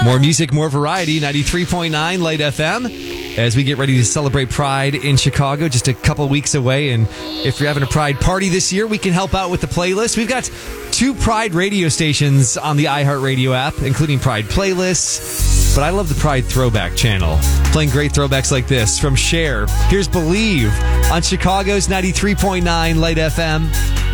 More music, more variety, 93.9 Light FM. As we get ready to celebrate Pride in Chicago, just a couple weeks away. And if you're having a Pride party this year, we can help out with the playlist. We've got 2 Pride radio stations on the iHeartRadio app, including Pride playlists. But I love the Pride Throwback channel, playing great throwbacks like this from Cher. Here's Believe on Chicago's 93.9 Light FM.